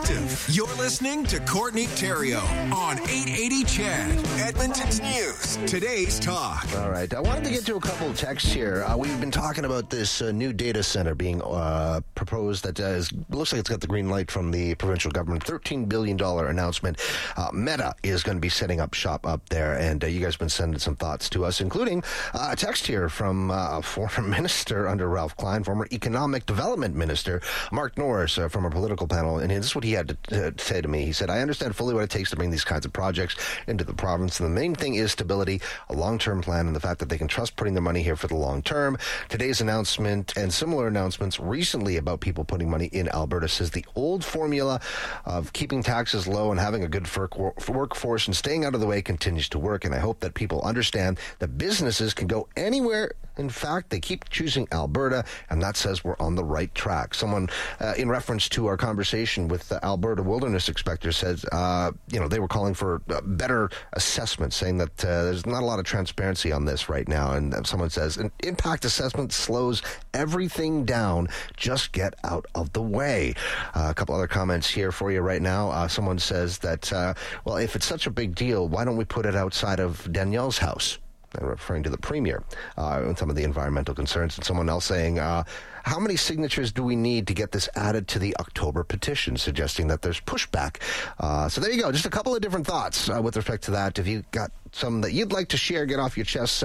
perspective. You're listening to Courtney Theriault on 880 CHED, Edmonton's News. Today's talk. All right. I wanted to get to a couple of texts here. We've been talking about this new data center being proposed that looks like it's got the green light from the provincial government. $13 billion announcement. Meta is going to be setting up shop up there, and you guys have been sending some thoughts to us, including a text here from a former minister under Ralph Klein, former economic development minister, Mark Norris, from our political panel, and this is what he had to say to me. He said, I understand fully what it takes to bring these kinds of projects into the province, and the main thing is stability, a long-term plan, and the fact that they can trust putting their money here for the long term. Today's announcement and similar announcements recently about people putting money in Alberta says the old formula of keeping taxes low and having a good workforce and staying out of the way continues to work, and I hope that people understand that businesses can go anywhere. In fact, they keep choosing Alberta, and that says we're on the right track. Someone, in reference to our conversation with the Alberta Wilderness Inspector, says, they were calling for better assessment, saying that there's not a lot of transparency on this right now. And someone says, an impact assessment slows everything down. Just get out of the way. A couple other comments here for you right now. Someone says that, if it's such a big deal, why don't we put it outside of Danielle's house? They're referring to the premier and some of the environmental concerns. And someone else saying, how many signatures do we need to get this added to the October petition, suggesting that there's pushback? So there you go. Just a couple of different thoughts with respect to that. If you've got some that you'd like to share, get off your chest,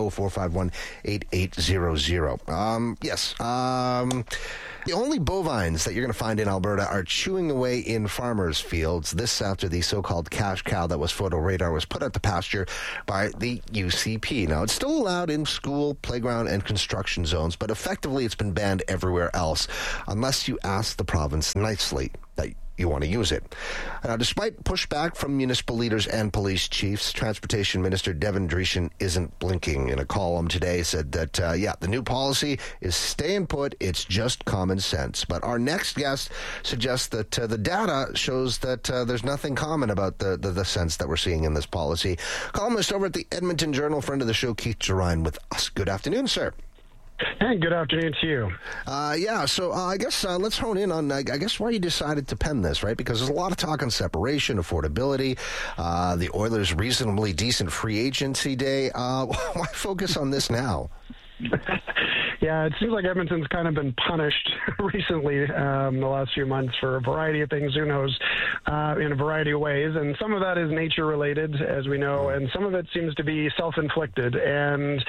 780-451-8800. Yes. The only bovines that you're going to find in Alberta are chewing away in farmers' fields. This after the so-called cash cow that was photo radar was put out to pasture by the UCP. Now, it's still allowed in school, playground, and construction zones, but effectively it's been banned everywhere else, unless you ask the province nicely that you want to use it. Now, despite pushback from municipal leaders and police chiefs, Transportation Minister Devin Dreeshen isn't blinking. In a column today, said that, the new policy is staying put. It's just common sense. But our next guest suggests that the data shows that there's nothing common about the sense that we're seeing in this policy. Columnist over at the Edmonton Journal, friend of the show, Keith Gerein, with us. Good afternoon, sir. Hey, good afternoon to you. So I guess let's hone in on, why you decided to pen this, right? Because there's a lot of talk on separation, affordability, the Oilers' reasonably decent free agency day. Why focus on this now? Yeah, it seems like Edmonton's kind of been punished recently the last few months for a variety of things, who knows, in a variety of ways. And some of that is nature-related, as we know, and some of it seems to be self-inflicted. And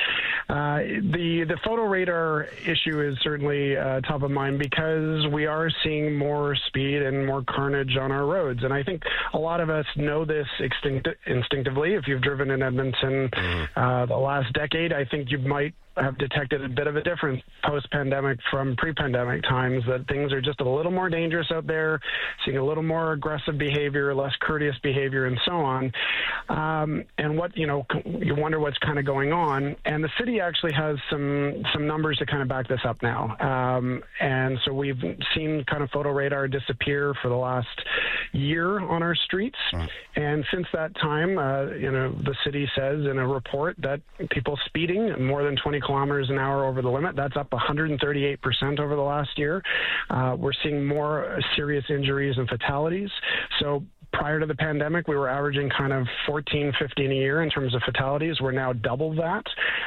the photo radar issue is certainly top of mind because we are seeing more speed and more carnage on our roads. And I think a lot of us know this instinctively. If you've driven in Edmonton the last decade, I think you might have detected a bit of a difference post-pandemic from pre-pandemic times, that things are just a little more dangerous out there, seeing a little more aggressive behavior, less courteous behavior, and so on. And what, you wonder what's kind of going on. And the city actually has some numbers to kind of back this up now. And so we've seen kind of photo radar disappear for the last year on our streets. And since that time, the city says in a report that people speeding more than 20 kilometers an hour over the limit, that's up 138% over the last year. We're seeing more serious injuries and fatalities. So prior to the pandemic, we were averaging kind of 14, 15 a year in terms of fatalities. We're now double that.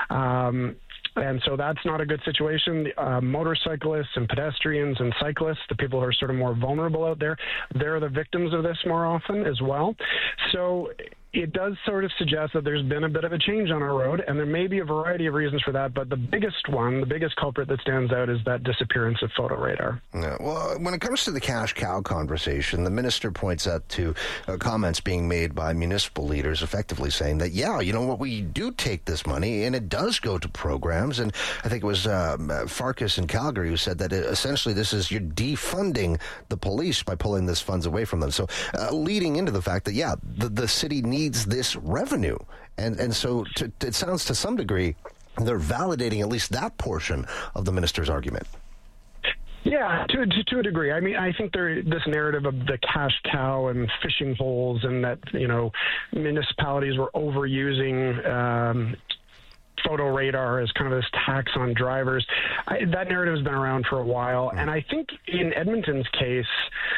And so that's not a good situation. Motorcyclists and pedestrians and cyclists, the people who are sort of more vulnerable out there, they're the victims of this more often as well. So it does sort of suggest that there's been a bit of a change on our road, and there may be a variety of reasons for that, but the biggest culprit that stands out is that disappearance of photo radar. Yeah, well, when it comes to the cash cow conversation, the minister points out to comments being made by municipal leaders effectively saying that, we do take this money and it does go to programs, and I think it was Farkas in Calgary who said that essentially this is you're defunding the police by pulling this funds away from them. So leading into the fact that, the city needs this revenue. And so it sounds to some degree they're validating at least that portion of the minister's argument. Yeah, to a degree. I mean, I think this narrative of the cash cow and fishing holes and that, municipalities were overusing photo radar as kind of this tax on drivers. That narrative has been around for a while. And I think in Edmonton's case,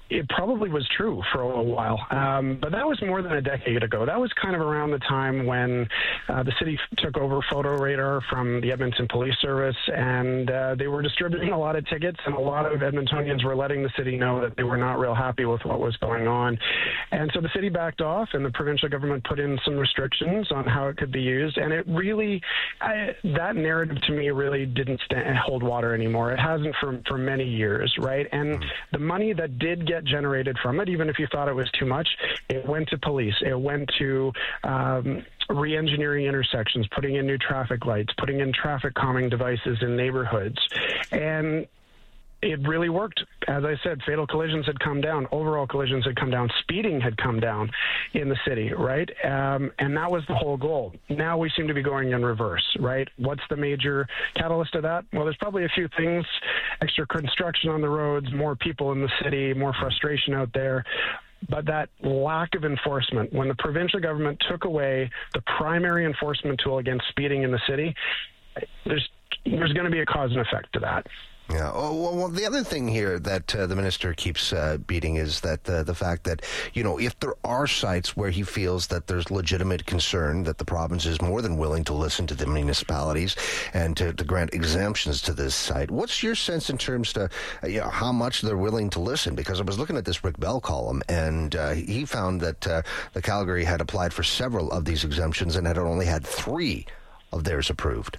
it probably was true for a little while. But that was more than a decade ago. That was kind of around the time when the city took over Photo Radar from the Edmonton Police Service, and they were distributing a lot of tickets, and a lot of Edmontonians were letting the city know that they were not real happy with what was going on. And so the city backed off, and the provincial government put in some restrictions on how it could be used. And it really, that narrative to me really didn't hold water anymore. It hasn't for many years, right? And the money that did get generated from it, even if you thought it was too much, it went to police. It went to re-engineering intersections, putting in new traffic lights, putting in traffic calming devices in neighborhoods. And it really worked. As I said, fatal collisions had come down, overall collisions had come down, speeding had come down in the city, right? And that was the whole goal. Now we seem to be going in reverse, right? What's the major catalyst of that? Well, there's probably a few things: extra construction on the roads, more people in the city, more frustration out there. But that lack of enforcement, when the provincial government took away the primary enforcement tool against speeding in the city, there's going to be a cause and effect to that. Yeah. Oh, well, the other thing here that the minister keeps beating is that the fact that, if there are sites where he feels that there's legitimate concern, that the province is more than willing to listen to the municipalities and to grant exemptions to this site. What's your sense in terms to how much they're willing to listen? Because I was looking at this Rick Bell column, and he found that the Calgary had applied for several of these exemptions and had only had 3 of theirs approved.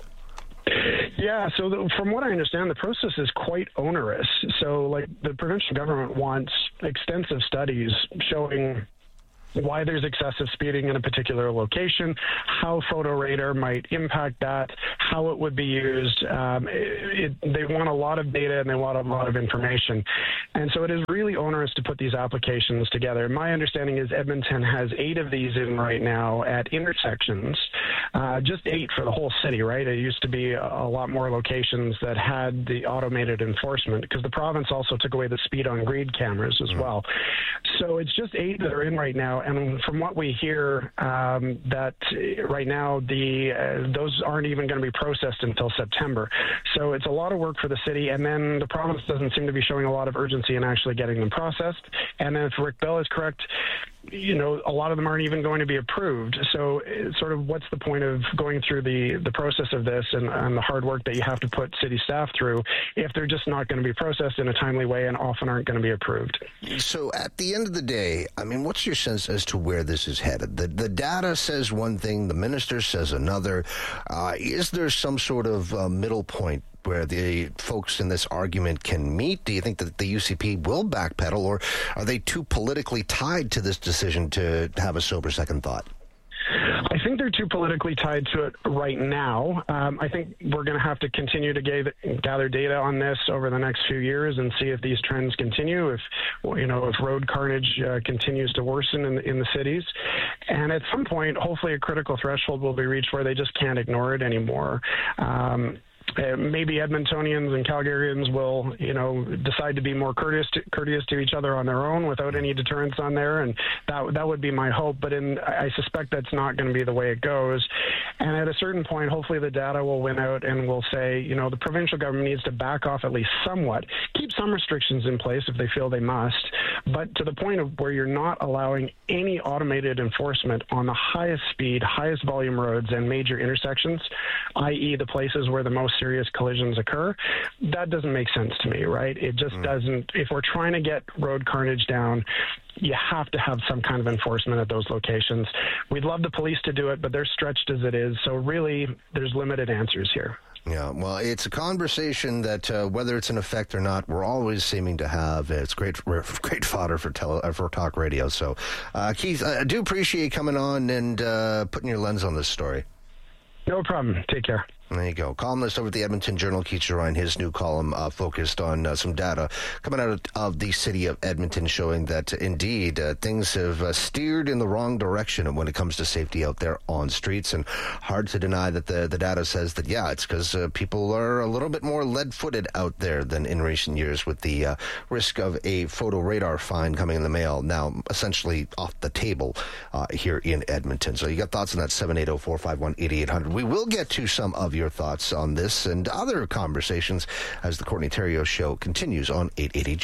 Yeah, so from what I understand, the process is quite onerous. So, the provincial government wants extensive studies showing why there's excessive speeding in a particular location, how Photo Radar might impact that, how it would be used. They want a lot of data and they want a lot of information. And so it is really onerous to put these applications together. My understanding is Edmonton has 8 of these in right now at intersections, just 8 for the whole city, right? It used to be a lot more locations that had the automated enforcement, because the province also took away the speed on greed cameras as well. So it's just 8 that are in right now. And from what we hear, that right now those aren't even going to be processed until September. So it's a lot of work for the city, and then the province doesn't seem to be showing a lot of urgency in actually getting them processed. And then if Rick Bell is correct, a lot of them aren't even going to be approved. So sort of what's the point of going through the process of this and the hard work that you have to put city staff through if they're just not going to be processed in a timely way and often aren't going to be approved? So at the end of the day, what's your sense as to where this is headed? The data says one thing, the minister says another. Is there some sort of middle point where the folks in this argument can meet? Do you think that the UCP will backpedal, or are they too politically tied to this decision to have a sober second thought? I think they're too politically tied to it right now. I think we're going to have to continue to gather data on this over the next few years and see if these trends continue, if road carnage continues to worsen in the cities. And at some point, hopefully a critical threshold will be reached where they just can't ignore it anymore. Maybe Edmontonians and Calgarians will, decide to be more courteous to each other on their own without any deterrence on there, and that would be my hope. But I suspect that's not going to be the way it goes. And at a certain point, hopefully the data will win out, and we'll say, the provincial government needs to back off at least somewhat, keep some restrictions in place if they feel they must, but to the point of where you're not allowing any automated enforcement on the highest speed, highest volume roads and major intersections, i.e. the places where the most serious collisions occur. That doesn't make sense to me, right? It just doesn't. If we're trying to get road carnage down, you have to have some kind of enforcement at those locations. We'd love the police to do it, but they're stretched as it is. So really, there's limited answers here. Yeah, well, it's a conversation that whether it's an effect or not, we're always seeming to have. It's great fodder for talk radio. So, Keith, I do appreciate coming on and putting your lens on this story. No problem. Take care. There you go. Columnist over at the Edmonton Journal, Keith Gerein, his new column focused on some data coming out of the city of Edmonton showing that, indeed, things have steered in the wrong direction when it comes to safety out there on streets. And hard to deny that the data says that, it's because people are a little bit more lead-footed out there than in recent years, with the risk of a Photo Radar fine coming in the mail now essentially off the table here in Edmonton. So you got thoughts on that? 780-451-8800. We will get to some of your thoughts on this and other conversations as the Courtney Theriault Show continues on 880 CHED.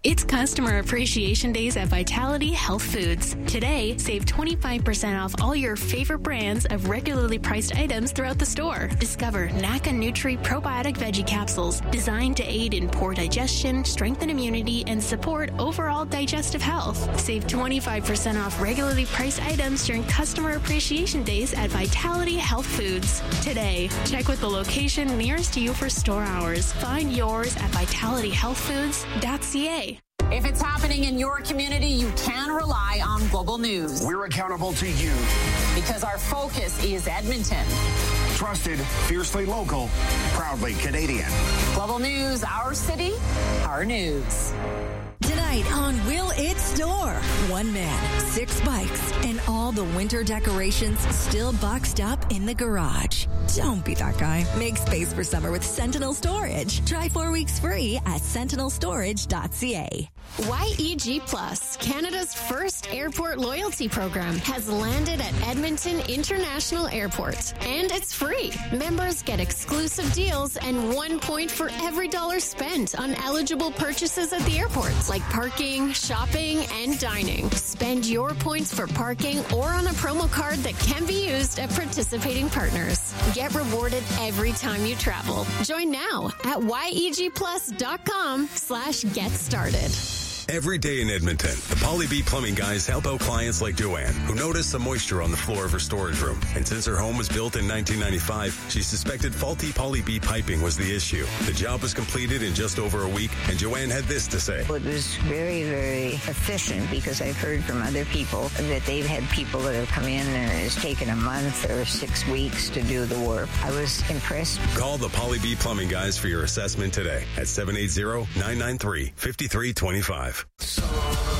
It's Customer Appreciation Days at Vitality Health Foods. Today, save 25% off all your favorite brands of regularly priced items throughout the store. Discover NACA Nutri Probiotic Veggie Capsules, designed to aid in poor digestion, strengthen immunity, and support overall digestive health. Save 25% off regularly priced items during Customer Appreciation Days at Vitality Health Foods. Today, check with the location nearest you for store hours. Find yours at vitalityhealthfoods.ca. If it's happening in your community, you can rely on Global News. We're accountable to you. Because our focus is Edmonton. Trusted, fiercely local, proudly Canadian. Global News, our city, our news. Tonight on Will It Store? One man, 6 bikes, and all the winter decorations still boxed up in the garage. Don't be that guy. Make space for summer with Sentinel Storage. Try 4 weeks free at sentinelstorage.ca. YEG Plus, Canada's first airport loyalty program, has landed at Edmonton International Airport. And it's free. Members get exclusive deals and 1 point for every dollar spent on eligible purchases at the airport, like parking, shopping, and dining. Spend your points for parking or on a promo card that can be used at participating partners. Get rewarded every time you travel. Join now at yegplus.com/get started. Every day in Edmonton, the Polly B Plumbing guys help out clients like Joanne, who noticed some moisture on the floor of her storage room. And since her home was built in 1995, she suspected faulty Polly B piping was the issue. The job was completed in just over a week, and Joanne had this to say. It was very, very efficient, because I've heard from other people that they've had people that have come in and it's taken a month or 6 weeks to do the work. I was impressed. Call the Polly B Plumbing guys for your assessment today at 780-993-5325.